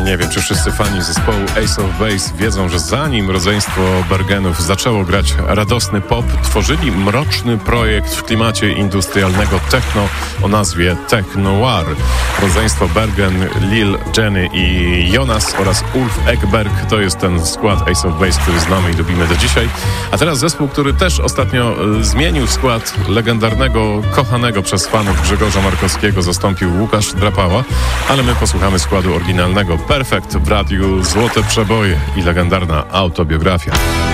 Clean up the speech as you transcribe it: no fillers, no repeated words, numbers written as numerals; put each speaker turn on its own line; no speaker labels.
Nie wiem, czy wszyscy fani zespołu Ace of Base wiedzą, że zanim rodzeństwo Bergenów zaczęło grać radosny pop, tworzyli mroczny projekt w klimacie industrialnego techno o nazwie Technoir. Rodzeństwo Bergen, Lil, Jenny i Jonas oraz Ulf Ekberg to jest ten skład Ace of Base, który znamy i lubimy do dzisiaj. A teraz zespół, który też ostatnio zmienił skład legendarnego, kochanego przez fanów Grzegorza Markowskiego, zastąpił Łukasz Drapała, ale my posłuchamy składu oryginalnego Perfect w radiu Złote Przeboje i legendarna autobiografia.